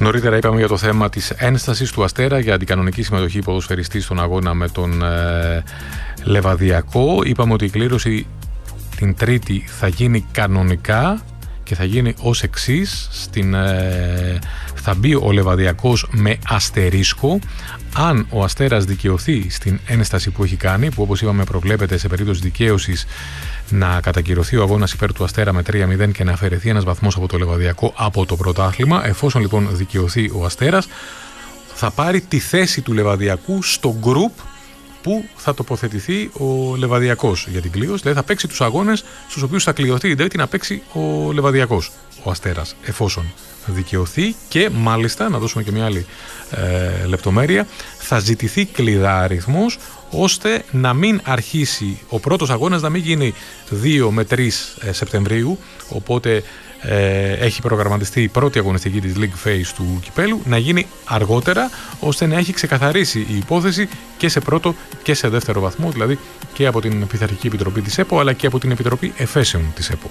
Νωρίτερα είπαμε για το θέμα της ένστασης του Αστέρα για αντικανονική συμμετοχή ποδοσφαιριστή στον αγώνα με τον Λεβαδιακό. Είπαμε ότι η κλήρωση την Τρίτη θα γίνει κανονικά και θα γίνει ως εξής. Θα μπει ο Λεβαδιακός με αστερίσκο. Αν ο Αστέρας δικαιωθεί στην ένσταση που έχει κάνει, που όπως είπαμε προβλέπεται σε περίπτωση δικαίωσης να κατακυρωθεί ο αγώνας υπέρ του Αστέρα με 3-0 και να αφαιρεθεί ένας βαθμός από το Λεβαδιακό από το πρωτάθλημα, εφόσον λοιπόν δικαιωθεί ο Αστέρας, θα πάρει τη θέση του Λεβαδιακού στο γκρουπ που θα τοποθετηθεί ο Λεβαδιακός για την κλήρωση. Δηλαδή θα παίξει τους αγώνες στους οποίους θα κληρωθεί την Τρίτη να παίξει ο Λεβαδιακός, ο Αστέρας, εφόσον δικαιωθεί. Και μάλιστα, να δώσουμε και μια άλλη λεπτομέρεια, θα ζητηθεί κλειδάριθμος ώστε να μην αρχίσει ο πρώτος αγώνας, να μην γίνει 2 με 3 Σεπτεμβρίου, οπότε έχει προγραμματιστεί η πρώτη αγωνιστική της League Phase του κυπέλου, να γίνει αργότερα, ώστε να έχει ξεκαθαρίσει η υπόθεση και σε πρώτο και σε δεύτερο βαθμό, δηλαδή και από την Πειθαρχική Επιτροπή της ΕΠΟ αλλά και από την Επιτροπή Εφέσεων της ΕΠΟ.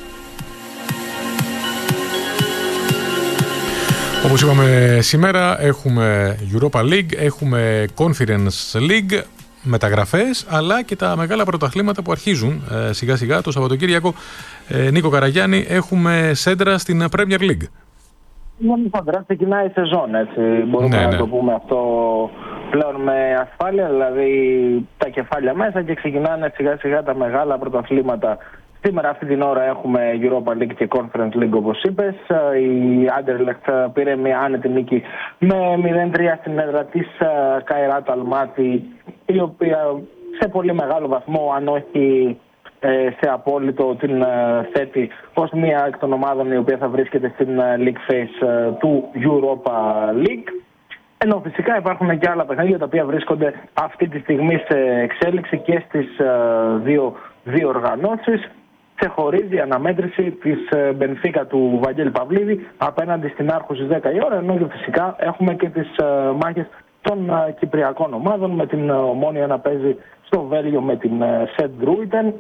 Όπως είπαμε, σήμερα έχουμε Europa League, έχουμε Conference League, μεταγραφές, αλλά και τα μεγάλα πρωταθλήματα που αρχίζουν σιγά σιγά. Το Σαββατοκύριακο, Νίκο Καραγιάννη, έχουμε σέντρα στην Premier League. Φαντρά, ξεκινάει η σεζόν, έτσι. Μπορούμε να το πούμε αυτό πλέον με ασφάλεια, δηλαδή τα κεφάλια μέσα και ξεκινάνε σιγά σιγά τα μεγάλα πρωταθλήματα. Σήμερα αυτή την ώρα έχουμε Europa League και Conference League, όπως είπες. Η Anderlecht πήρε μια άνετη νίκη με 0-3 στην έδρα της Kairat Almaty, η οποία σε πολύ μεγάλο βαθμό, αν όχι σε απόλυτο, την θέτει ως μια εκ των ομάδων η οποία θα βρίσκεται στην League Phase του Europa League. Ενώ φυσικά υπάρχουν και άλλα παιχνίδια τα οποία βρίσκονται αυτή τη στιγμή σε εξέλιξη και στις δύο οργανώσεις. Ξεχωρίζει η αναμέτρηση της Μπενφίκα του Βαγγέλη Παυλίδη απέναντι στην Άρχου στις 10 η ώρα, ενώ και φυσικά έχουμε και τις μάχες των κυπριακών ομάδων, με την Ομόνοια να παίζει στο Βέλγιο με την Σεντ Γκρούιτεν,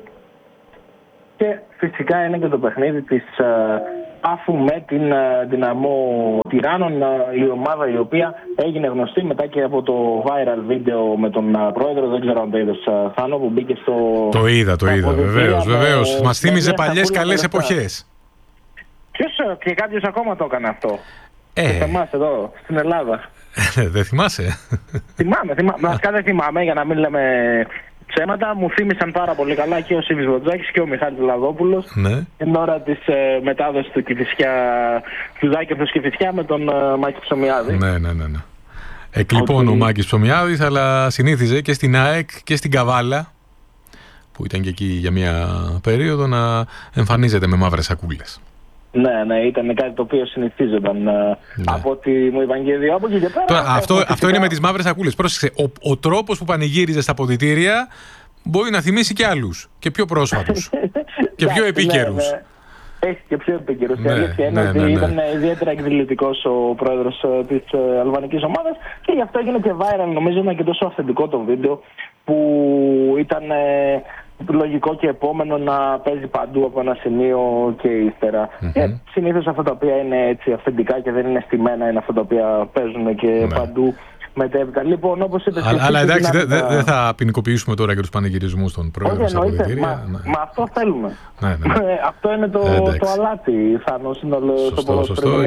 και φυσικά είναι και το παιχνίδι της Άφου με την Δυναμό Τυράννων, η ομάδα η οποία έγινε γνωστή μετά και από το viral βίντεο με τον πρόεδρο. Δεν ξέρω αν το είδες, Θάνο, που μπήκε στο... Το είδα, βεβαίως. Μας θύμιζε παλιές καλές εποχές. Ποιος και κάποιος ακόμα το έκανε αυτό? Θυμάσαι εδώ στην Ελλάδα? Δεν θυμάσαι? Θυμάμαι. Βασικά δεν θυμάμαι, για να μην λέμε ψέματα. Μου θύμισαν πάρα πολύ καλά και ο Σίβης Βοτζάκης και ο Μιχάλης Λαδόπουλος, ναι, την ώρα της μετάδοσης του Ζάκερθος Κηφισιά με τον Μάκη Ψωμιάδη. Ναι. Εκλειπών ο Μάκης Ψωμιάδης, αλλά συνήθιζε και στην ΑΕΚ και στην Καβάλα, που ήταν και εκεί για μια περίοδο, να εμφανίζεται με μαύρες σακούλες. Ναι, ήταν κάτι το οποίο συνηθίζονταν από ό,τι μου είπαν και δύο. Από εκεί και πέρα. Τώρα, αυτό είναι με τις μαύρες σακούλες. Πρόσεξε, ο τρόπος που πανηγύριζε στα αποδυτήρια μπορεί να θυμίσει και άλλους, και πιο πρόσφατους και πιο επίκαιρους. Έχει και πιο επίκαιρους. Η αλήθεια είναι ότι ήταν ιδιαίτερα εκδηλωτικός ο πρόεδρος της αλβανικής ομάδας, και γι' αυτό έγινε και viral. Νομίζω ήταν και τόσο αυθεντικό το βίντεο, που ήταν λογικό και επόμενο να παίζει παντού από ένα σημείο και ύστερα. Και συνήθως αυτά τα οποία είναι έτσι αυθεντικά και δεν είναι στημένα είναι αυτά τα οποία παίζουν και παντού μετέπειτα. Λοιπόν, όπως είπες, αλλά εντάξει, δεν θα ποινικοποιήσουμε τώρα και τους πανηγυρισμούς των πρόεδρων στα αποδυτήρια. Μα αυτό θέλουμε. Ναι. Αυτό είναι το αλάτι, Θάνο, σύνολο το ποδόσφαιρο.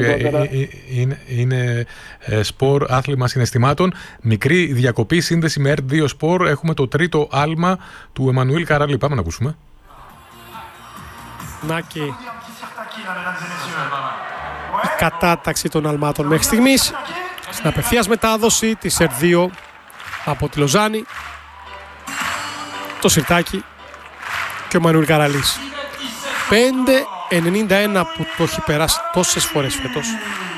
Είναι σπορ, άθλημα συναισθημάτων. Μικρή διακοπή, σύνδεση με R2 Sport. Έχουμε το τρίτο άλμα του Εμμανουήλ Καραλή. Πάμε να ακούσουμε. Νάκη. Η κατάταξη των αλμάτων μέχρι στιγμής. Στην απευθείας μετάδοση της R2 από τη Λοζάνη, το Σιρτάκι και ο Μανουήλ Καραλής. 5-91 που το έχει περάσει τόσες φορές φέτος.